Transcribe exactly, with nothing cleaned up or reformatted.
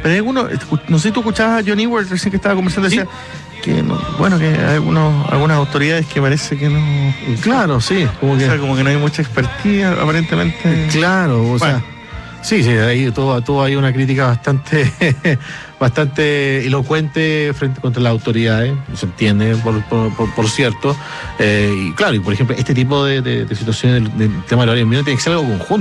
Pero hay algunos, no sé si tú escuchabas a John Ewart recién que estaba conversando, decía ¿sí? que no, bueno, que hay algunos, algunas autoridades que parece que no. Claro, sí. Como que, o sea, como que no hay mucha expertise, aparentemente. Claro, o bueno. sea. Sí, sí, ahí todo, todo hay una crítica bastante, bastante elocuente frente contra las autoridades, se entiende, por, por, por, por cierto. Eh, y claro, y por ejemplo, este tipo de, de, de situaciones del, del tema del horario tiene que ser algo conjunto.